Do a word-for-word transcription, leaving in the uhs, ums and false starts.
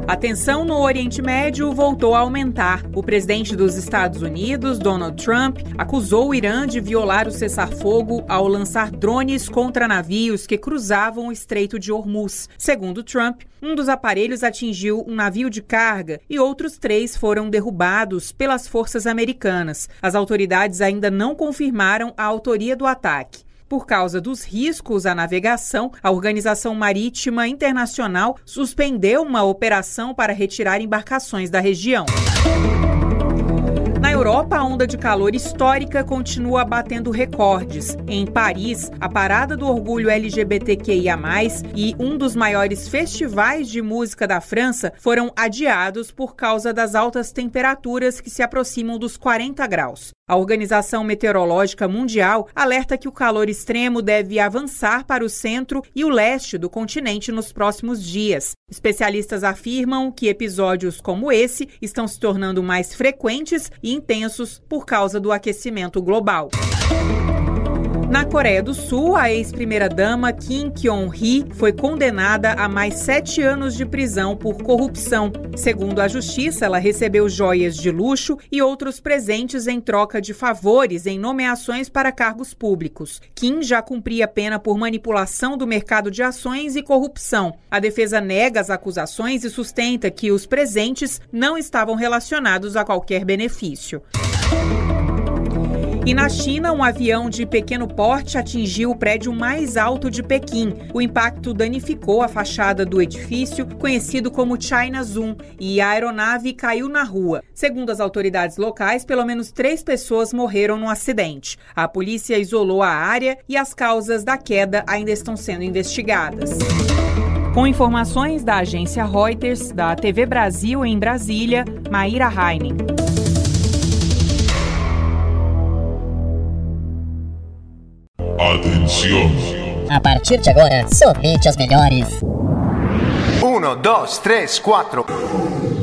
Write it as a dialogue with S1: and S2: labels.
S1: A tensão no Oriente Médio voltou a aumentar. O presidente dos Estados Unidos, Donald Trump, acusou o Irã de violar o cessar-fogo ao lançar drones contra navios que cruzavam o Estreito de Hormuz. Segundo Trump, um dos aparelhos atingiu um navio de carga e outros três foram derrubados pelas forças americanas. As autoridades ainda não confirmaram a autoria do ataque. Por causa dos riscos à navegação, a Organização Marítima Internacional suspendeu uma operação para retirar embarcações da região. Na Europa, a onda de calor histórica continua batendo recordes. Em Paris, a Parada do Orgulho L G B T Q I A mais, e um dos maiores festivais de música da França foram adiados por causa das altas temperaturas que se aproximam dos quarenta graus. A Organização Meteorológica Mundial alerta que o calor extremo deve avançar para o centro e o leste do continente nos próximos dias. Especialistas afirmam que episódios como esse estão se tornando mais frequentes e intensos por causa do aquecimento global. Na Coreia do Sul, a ex-primeira-dama Kim Kyung-hee foi condenada a mais sete anos de prisão por corrupção. Segundo a justiça, ela recebeu joias de luxo e outros presentes em troca de favores em nomeações para cargos públicos. Kim já cumpria pena por manipulação do mercado de ações e corrupção. A defesa nega as acusações e sustenta que os presentes não estavam relacionados a qualquer benefício. E na China, um avião de pequeno porte atingiu o prédio mais alto de Pequim. O impacto danificou a fachada do edifício, conhecido como China Zoom, e a aeronave caiu na rua. Segundo as autoridades locais, pelo menos três pessoas morreram no acidente. A polícia isolou a área e as causas da queda ainda estão sendo investigadas. Com informações da agência Reuters, da T V Brasil em Brasília, Maíra Heinen.
S2: Atenção!
S3: A partir de agora, somente as melhores.
S4: Um, dois, três, quatro.